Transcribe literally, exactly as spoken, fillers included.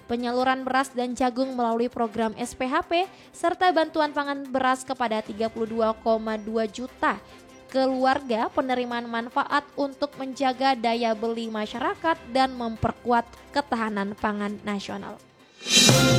penyaluran beras dan jagung melalui program S P H P, serta bantuan pangan beras kepada tiga puluh dua koma dua juta keluarga penerimaan manfaat untuk menjaga daya beli masyarakat dan memperkuat ketahanan pangan nasional.